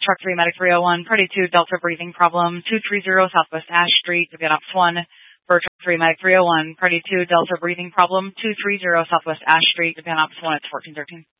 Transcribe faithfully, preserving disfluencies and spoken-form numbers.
Truck three, Medic three oh one, Party two, Delta breathing problem, two three zero Southwest Ash Street, Division Ops one. For Truck three, Medic three oh one, Party two, Delta breathing problem, two three zero Southwest Ash Street, Division Ops one, it's fourteen thirteen.